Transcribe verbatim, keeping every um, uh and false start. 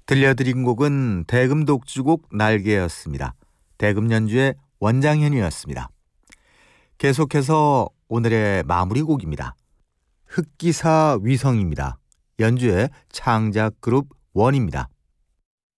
들려드린 곡은 대금 독주곡 날개였습니다. 대금 연주의 원장현이었습니다. 계속해서 오늘의 마무리 곡입니다. 흑기사 위성입니다. 연주의 창작 그룹 원입니다.